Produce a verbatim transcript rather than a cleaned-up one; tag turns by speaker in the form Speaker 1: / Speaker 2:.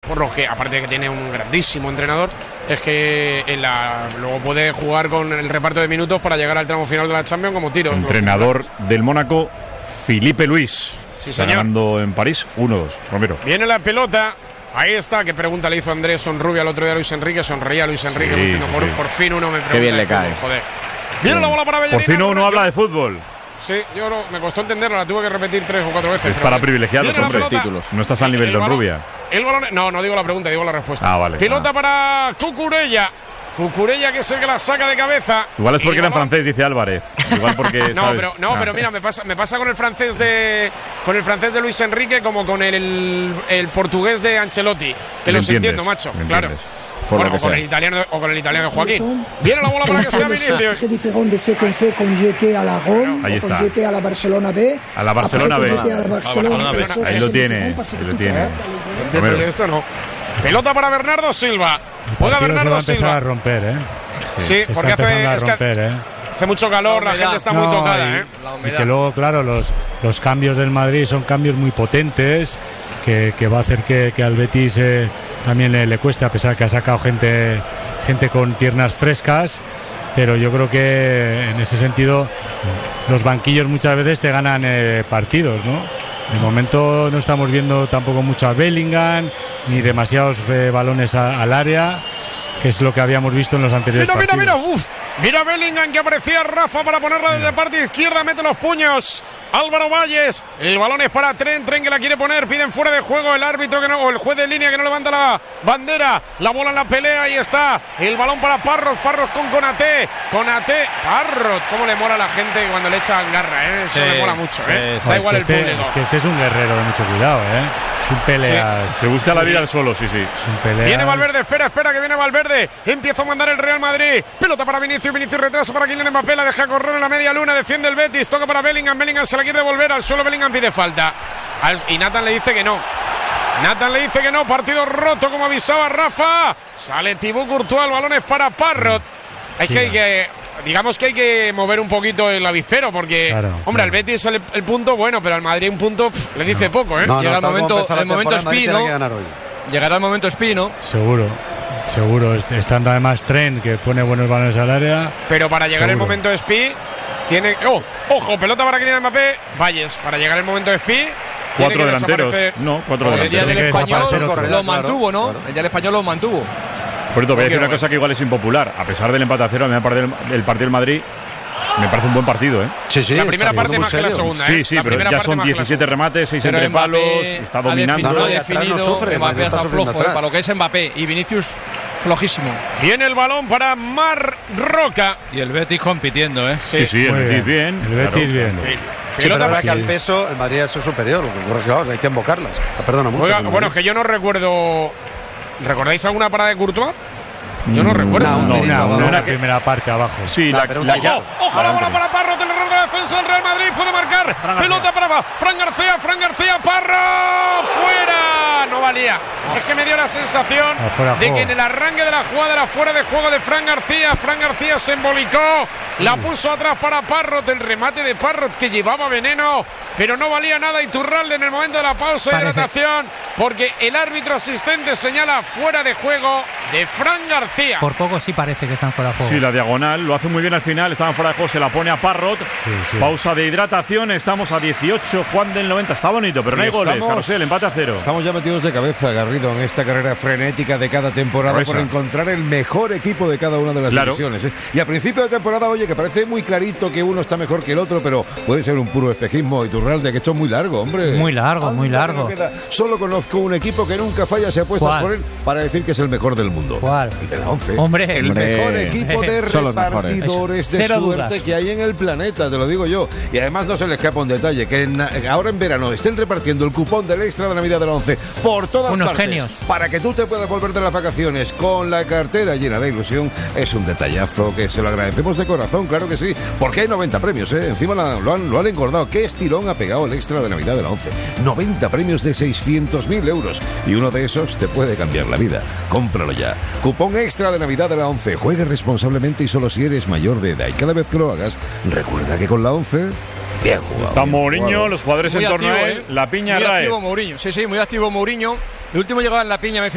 Speaker 1: por lo que, aparte de que tiene un grandísimo entrenador, es que en la, luego puede jugar con el reparto de minutos para llegar al tramo final de la Champions como tiro.
Speaker 2: Entrenador del Mónaco, Filipe Luis.
Speaker 1: Sí,
Speaker 2: está
Speaker 1: señor.
Speaker 2: ganando en París uno dos. Romero.
Speaker 1: Viene la pelota. Ahí está, qué pregunta le hizo Andrés Sonrubia el otro día a Luis Enrique. Sonreía Luis Enrique,
Speaker 2: Sí,
Speaker 1: diciendo,
Speaker 2: sí,
Speaker 1: por,
Speaker 2: sí.
Speaker 1: por fin uno me pregunta.
Speaker 3: Qué bien le
Speaker 1: de fútbol,
Speaker 3: cae.
Speaker 1: Joder. Viene la bola para Bellerín.
Speaker 2: Por fin uno habla de fútbol.
Speaker 1: Sí, yo no, me costó entenderla, la tuve que repetir tres o cuatro veces.
Speaker 2: Es para
Speaker 1: bien.
Speaker 2: privilegiados,
Speaker 1: Viene la
Speaker 2: hombre.
Speaker 1: pelota.
Speaker 2: Títulos. No estás al nivel
Speaker 1: El
Speaker 2: de
Speaker 1: balón-
Speaker 2: Rubia.
Speaker 1: El balón, no, no digo la pregunta, digo la respuesta.
Speaker 2: Ah, vale.
Speaker 1: Pelota
Speaker 2: Ah.
Speaker 1: para Cucurella. Cucurella, que es el que la saca de cabeza.
Speaker 2: Igual es porque
Speaker 1: Y
Speaker 2: era en
Speaker 1: balón-
Speaker 2: francés, dice Álvarez. Igual porque.
Speaker 1: No,
Speaker 2: ¿sabes?
Speaker 1: pero, no,
Speaker 2: Ah.
Speaker 1: pero mira, me pasa, me pasa con el francés de con el francés de Luis Enrique como con el, el portugués de Ancelotti, que
Speaker 2: Me
Speaker 1: los
Speaker 2: entiendes,
Speaker 1: entiendo, macho.
Speaker 2: me
Speaker 1: Claro.
Speaker 2: entiendes.
Speaker 3: Por
Speaker 1: Bueno,
Speaker 3: lo que
Speaker 1: o con
Speaker 3: sea.
Speaker 1: el italiano o con el italiano de Joaquín. Viene la bola para que sea Vinicius.
Speaker 4: Très différent de ce qu'on fait quand j'étais à la Rome,
Speaker 2: Ahí
Speaker 4: ou quand
Speaker 2: está.
Speaker 4: j'étais à la Barcelona B.
Speaker 2: A la Barcelona
Speaker 4: Après,
Speaker 2: B.
Speaker 4: quand j'étais à la Barcelona,
Speaker 1: Ahí
Speaker 4: les choses
Speaker 2: lo
Speaker 4: sont
Speaker 2: tiene,
Speaker 4: différentes parce
Speaker 2: ahí
Speaker 4: que
Speaker 2: lo
Speaker 4: tu
Speaker 2: tiene.
Speaker 4: t'adaptes à les joueurs.
Speaker 2: Romero.
Speaker 1: De esto no. Pelota para Bernardo Silva.
Speaker 5: El
Speaker 1: Juega
Speaker 5: partido se va a
Speaker 1: Bernardo
Speaker 5: empezar
Speaker 1: Silva.
Speaker 5: a romper, ¿eh?
Speaker 1: Sí,
Speaker 5: Se
Speaker 1: porque
Speaker 5: está
Speaker 1: hace,
Speaker 5: empezando a
Speaker 1: es que
Speaker 5: romper, ¿eh?
Speaker 1: hace mucho calor, la,
Speaker 6: La humedad.
Speaker 1: gente está muy
Speaker 5: No,
Speaker 1: tocada,
Speaker 5: y-
Speaker 1: ¿eh?
Speaker 6: La
Speaker 5: Y
Speaker 6: humedad.
Speaker 5: que luego, claro, los, los cambios del Madrid son cambios muy potentes, que, que va a hacer que, que al Betis eh, también le, le cueste, a pesar que ha sacado gente, gente con piernas frescas. Pero yo creo que en ese sentido los banquillos muchas veces te ganan eh, partidos, ¿no? De momento no estamos viendo tampoco mucho a Bellingham, ni demasiados eh, balones a- al área, que es lo que habíamos visto en los anteriores
Speaker 1: Mira, mira,
Speaker 5: partidos.
Speaker 1: mira, uf. Mira Bellingham que aparecía Rafa para ponerla desde parte izquierda, mete los puños. Álvaro Valles, el balón es para Tren, Tren que la quiere poner, piden fuera de juego el árbitro que no, o el juez de línea que no levanta la bandera, la bola en la pelea, ahí está, el balón para Parrot, Parrot con Konaté, Konaté, Parrot, cómo le mola a la gente cuando le echan garra, ¿eh? Eso
Speaker 6: Sí,
Speaker 1: le mola mucho, ¿eh?
Speaker 6: sí,
Speaker 1: Da
Speaker 5: Es
Speaker 1: igual
Speaker 5: que
Speaker 1: el
Speaker 5: este,
Speaker 1: público.
Speaker 5: es que este es un guerrero de mucho cuidado, ¿eh? Es un peleas.
Speaker 2: Se busca la vida al suelo, sí, sí.
Speaker 5: Es un peleas.
Speaker 1: Viene Valverde, espera, espera que viene Valverde. Empieza a mandar el Real Madrid. Pelota para Vinicius, Vinicius retrasa para Kylian Mbappé, la deja correr en la media luna, defiende el Betis, toca para Bellingham, Bellingham se la quiere devolver al suelo, Bellingham pide falta. Al- y Nathan le dice que no. Nathan le dice que no, partido roto como avisaba Rafa. Sale Thibaut Courtois, el balón es para Parrot. Es
Speaker 5: Sí,
Speaker 1: que hay
Speaker 5: no.
Speaker 1: que, digamos que hay que mover un poquito el avispero porque,
Speaker 5: Claro,
Speaker 1: hombre,
Speaker 5: claro.
Speaker 1: al Betis el, el punto bueno, pero al Madrid un punto pff, le dice poco, ¿eh?
Speaker 6: No, Llega el
Speaker 3: tal como
Speaker 6: momento-
Speaker 3: empezó la
Speaker 6: el momento
Speaker 3: temporada, Madrid
Speaker 6: Espino.
Speaker 3: tiene que ganar hoy.
Speaker 6: Llegará el momento Espino.
Speaker 5: Seguro, seguro. Est- Estando además Tren, que pone buenos balones al área.
Speaker 1: Pero para llegar el
Speaker 5: Seguro.
Speaker 1: momento de Spi, tiene. ¡Oh! ¡Ojo! Pelota para Kylian Mbappé. Valles, para llegar el momento de Spi. tiene
Speaker 2: Cuatro
Speaker 1: que
Speaker 2: delanteros.
Speaker 1: desaparecer.
Speaker 2: No, cuatro
Speaker 6: El día
Speaker 2: delanteros.
Speaker 6: del
Speaker 5: Tiene que
Speaker 6: español
Speaker 5: desaparecer otro.
Speaker 6: lo
Speaker 3: Claro,
Speaker 6: mantuvo, ¿no?
Speaker 3: claro.
Speaker 6: El día del español lo mantuvo.
Speaker 2: Por cierto, voy a decir
Speaker 1: Porque,
Speaker 2: una cosa que igual es impopular. A pesar del empate a cero, a mí me parece el, el partido del Madrid me parece un buen partido, ¿eh?
Speaker 3: Sí, sí.
Speaker 1: La primera
Speaker 3: está
Speaker 1: parte
Speaker 3: muy
Speaker 1: más que la
Speaker 3: serio.
Speaker 1: segunda, ¿eh?
Speaker 2: Sí, sí,
Speaker 1: La
Speaker 2: pero
Speaker 1: primera
Speaker 2: ya
Speaker 1: parte
Speaker 2: son
Speaker 1: más que la
Speaker 2: diecisiete
Speaker 1: segunda.
Speaker 2: remates, seis
Speaker 6: Pero
Speaker 2: entre
Speaker 6: Mbappé
Speaker 2: palos,
Speaker 6: ha
Speaker 2: está
Speaker 6: definido-
Speaker 2: dominando.
Speaker 3: No, no, y
Speaker 6: ha
Speaker 3: atrás no
Speaker 6: definido,
Speaker 3: sufre,
Speaker 6: Mbappé
Speaker 3: Madrid está
Speaker 6: está
Speaker 3: sufriendo
Speaker 6: flojo, eh,
Speaker 3: atrás.
Speaker 6: para lo que es Mbappé y Vinicius flojísimo.
Speaker 1: Viene el balón para Mar Roca.
Speaker 7: Y el Betis compitiendo, ¿eh?
Speaker 2: Sí, sí, el
Speaker 5: Muy
Speaker 2: Betis bien.
Speaker 5: El Betis
Speaker 2: claro.
Speaker 5: bien.
Speaker 1: Sí.
Speaker 3: Sí, pero
Speaker 1: Pelota
Speaker 3: ahora
Speaker 1: para
Speaker 3: que al peso el Madrid es superior. Lo que ocurre es que, claro, hay que embocarlas. Ah, Perdona mucho.
Speaker 1: Juega-
Speaker 3: pero el
Speaker 1: bueno, es
Speaker 3: Madrid-
Speaker 1: que yo no recuerdo. ¿Recordáis alguna parada de Courtois? Yo no recuerdo.
Speaker 3: No,
Speaker 2: No,
Speaker 3: un pelín
Speaker 2: no,
Speaker 3: abajo.
Speaker 2: no
Speaker 5: Una
Speaker 2: era que-
Speaker 5: primera parte abajo.
Speaker 2: Sí,
Speaker 3: Nah,
Speaker 2: la,
Speaker 3: pero un
Speaker 2: la-
Speaker 3: toque.
Speaker 1: ¡Ojo! ¡Ojo la bola para Parrot! El error de la defensa del Real Madrid. Puede marcar. Pelota para Fran García. Fran García. Parrot. ¡Fuera! No valía. Es que me dio la sensación
Speaker 5: Ah, fuera de
Speaker 1: de que
Speaker 5: juego.
Speaker 1: en el arranque de la jugada era fuera de juego de Fran García. Fran García se embolicó. La puso atrás para Parrot. El remate de Parrot que llevaba veneno. Pero no valía nada Iturralde en el momento de la pausa y
Speaker 8: Parece.
Speaker 1: hidratación. Porque el árbitro asistente señala fuera de juego de Fran García.
Speaker 8: Por poco sí parece que están fuera de juego.
Speaker 2: sí, la diagonal lo hace muy bien al final. Estaban fuera de juego, se la pone a Parrot.
Speaker 5: Sí, sí.
Speaker 2: Pausa de hidratación. Estamos a dieciocho. Juan del noventa. Está bonito, pero no
Speaker 9: Y
Speaker 2: hay goles.
Speaker 9: estamos-
Speaker 2: Carrusel, empate a cero.
Speaker 9: Estamos ya metidos de cabeza, Garrido, en esta carrera frenética de cada temporada
Speaker 2: Por esa.
Speaker 9: por encontrar el mejor equipo de cada una de las
Speaker 2: Claro.
Speaker 9: divisiones. ¿eh? Y a principio de temporada, oye, que parece muy clarito que uno está mejor que el otro, pero puede ser un puro espejismo. Iturralde, que esto es muy largo, hombre.
Speaker 8: Muy largo, muy
Speaker 9: Anda que
Speaker 8: largo.
Speaker 9: no queda. Solo conozco un equipo que nunca falla si apuestas
Speaker 8: ¿Cuál?
Speaker 9: por él para decir que es el mejor del mundo.
Speaker 8: ¿Cuál?
Speaker 9: El de la once.
Speaker 8: Hombre.
Speaker 9: el
Speaker 3: Hombre.
Speaker 9: mejor equipo de
Speaker 3: Son los mejores.
Speaker 9: repartidores de
Speaker 8: Cero
Speaker 9: suerte
Speaker 8: dudas.
Speaker 9: que hay en el planeta, te lo digo yo. Y además no se le escapa un detalle, que en- ahora en verano estén repartiendo el cupón del extra de Navidad de la once por todas
Speaker 8: Unos
Speaker 9: partes.
Speaker 8: genios.
Speaker 9: Para que tú te puedas volver de las vacaciones con la cartera llena de ilusión, es un detallazo que se lo agradecemos de corazón, claro que sí. Porque hay noventa premios, ¿eh? Encima la- lo, han, lo han engordado. ¿Qué estirón ha pegado el extra de Navidad de la once? noventa premios de seiscientos mil euros. Y uno de esos te puede cambiar la vida. Cómpralo ya. Cupón extra de Navidad de la once. Juegue responsablemente y solo si eres mayor de edad. Y cada vez que lo hagas, recuerda que con la once, bien jugado.
Speaker 2: Está
Speaker 9: bien
Speaker 2: Mourinho,
Speaker 9: jugado.
Speaker 2: los jugadores
Speaker 6: Muy
Speaker 2: en torno
Speaker 6: activo,
Speaker 2: a él.
Speaker 6: ¿eh?
Speaker 2: La piña
Speaker 6: Muy
Speaker 2: Rae.
Speaker 6: activo Mourinho. Sí, sí, muy activo Mourinho. El último llegaba en la piña, me